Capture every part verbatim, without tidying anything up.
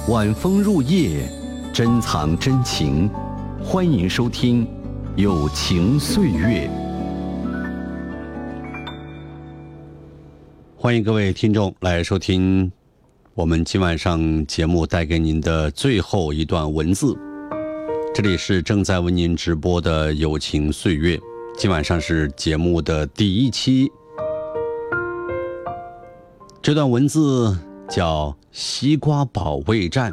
晚风入夜，珍藏真情。欢迎收听《友情岁月》。 欢迎各位听众来收听我们今晚上节目带给您的最后一段文字。这里是正在为您直播的《友情岁月》，今晚上是节目的第一期。这段文字叫西瓜保卫战。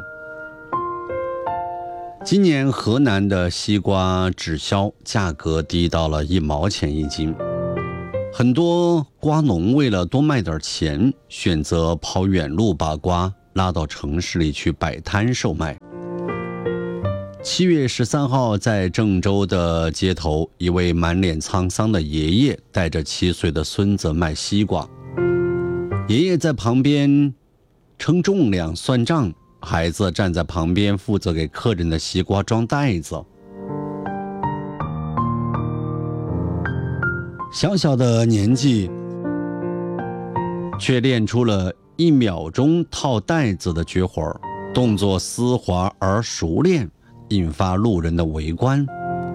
今年河南的西瓜滞销，价格低到了一毛钱一斤。很多瓜农为了多卖点钱，选择跑远路把瓜拉到城市里去摆摊售卖。七月十三号，在郑州的街头，一位满脸沧桑的爷爷带着七岁的孙子卖西瓜。爷爷在旁边称重量算账，孩子站在旁边负责给客人的西瓜装袋子。小小的年纪却练出了一秒钟套袋子的绝活，动作丝滑而熟练，引发路人的围观。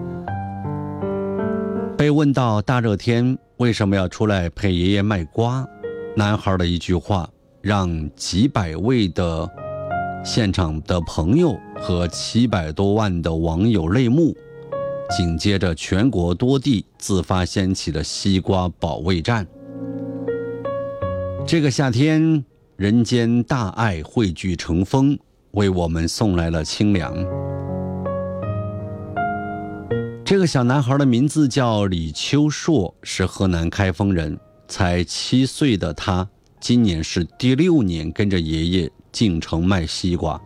被问到大热天为什么要出来陪爷爷卖瓜，男孩的一句话让几百位的现场的朋友和七百多万的网友泪目。紧接着全国多地自发掀起了西瓜保卫战。这个夏天，人间大爱汇聚成风，为我们送来了清凉。这个小男孩的名字叫李秋硕，是河南开封人，才七岁的他今年是第六年跟着爷爷进城卖西瓜。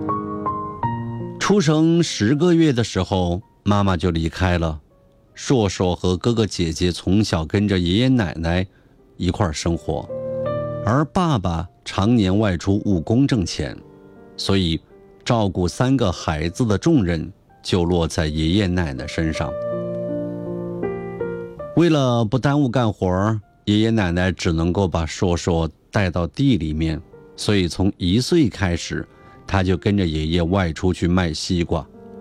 出生十个月的时候，妈妈就离开了。硕硕和哥哥姐姐从小跟着爷爷奶奶一块儿生活，而爸爸常年外出务工挣钱，所以照顾三个孩子的重任就落在爷爷奶奶身上。为了不耽误干活，爷爷奶奶只能够把硕硕带到地里面，所以从一岁开始，他就跟着爷爷外出去卖西瓜。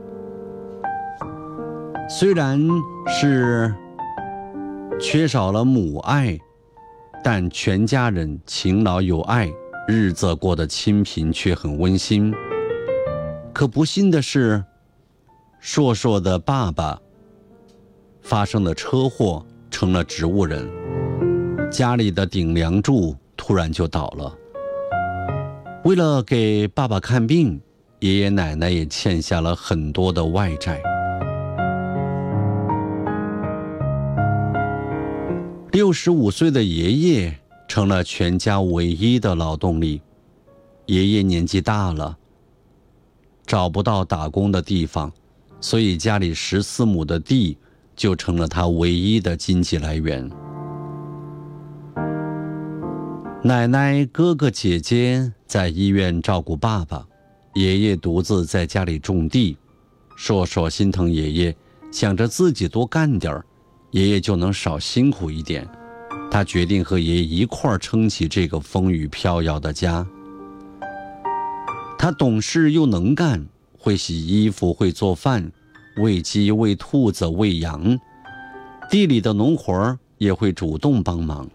虽然是缺少了母爱，但全家人勤劳有爱，日子过得清贫却很温馨。可不幸的是，硕硕的爸爸发生了车祸，成了植物人，家里的顶梁柱突然就倒了。为了给爸爸看病，爷爷奶奶也欠下了很多的外债。六十五岁的爷爷成了全家唯一的劳动力。爷爷年纪大了，找不到打工的地方，所以家里十四亩的地就成了他唯一的经济来源。奶奶、哥哥、姐姐在医院照顾爸爸，爷爷独自在家里种地。硕硕心疼爷爷，想着自己多干点儿，爷爷就能少辛苦一点。他决定和爷爷一块儿撑起这个风雨飘摇的家。他懂事又能干，会洗衣服，会做饭，喂鸡、喂兔子、喂羊，地里的农活也会主动帮忙。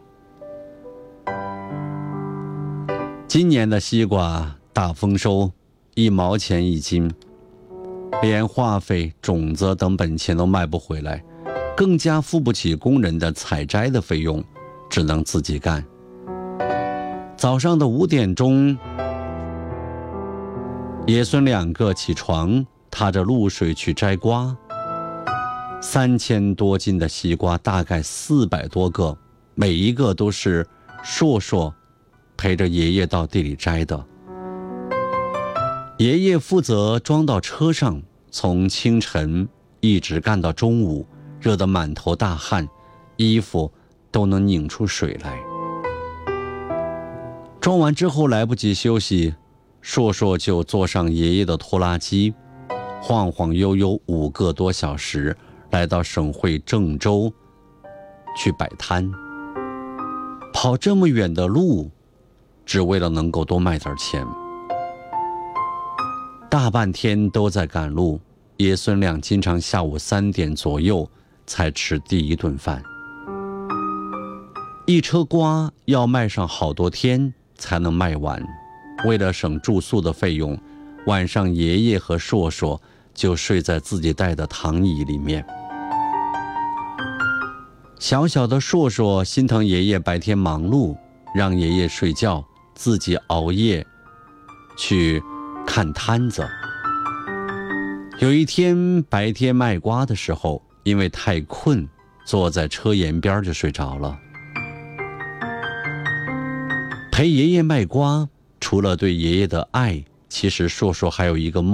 今年的西瓜大丰收，一毛钱一斤，连化肥、种子等本钱都卖不回来，更加付不起工人的采摘的费用，只能自己干。早上的五点钟，爷孙两个起床，踏着露水去摘瓜。三千多斤的西瓜，大概四百多个，每一个都是硕硕陪着爷爷到地里摘的。爷爷负责装到车上，从清晨一直干到中午，热得满头大汗，衣服都能拧出水来。装完之后来不及休息，硕硕就坐上爷爷的拖拉机，晃晃悠悠五个多小时，来到省会郑州去摆摊。跑这么远的路，只为了能够多卖点钱。 大半天都在赶路，爷孙俩经常下午三点左右才吃第一顿饭。一车瓜要卖上好多天才能卖完，为了省住宿的费用，晚上爷爷和硕硕就睡在自己带的躺椅里面。小小的硕硕心疼爷爷白天忙碌，让爷爷睡觉，自己熬夜去看摊子。有一天白天卖瓜的时候，因为太困，坐在车沿边就睡着了。陪爷爷卖瓜，除了对爷爷的爱，其实硕硕还有一个梦。